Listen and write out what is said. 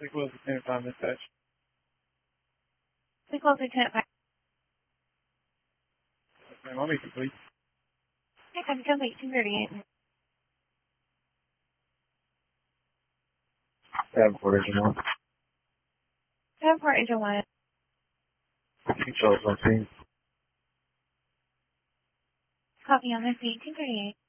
Sequels Lieutenant 5 dispatch. Sequels Lieutenant 5. Ma'am, I'll be complete. Okay, I'm complete 238. Davenport Engine 1. Davenport Engine 1. Controls on scene. Copy on the scene 238.